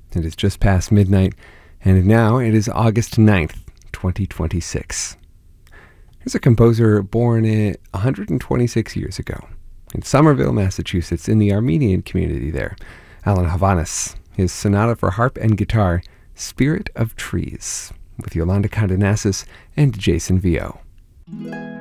It is just past midnight, and now it is August 9th, 2026. Here's a composer born 126 years ago in Somerville, Massachusetts, in the Armenian community there, Alan Havanis. His sonata for harp and guitar, Spirit of Trees, with Yolanda Cardenas and Jason Vio.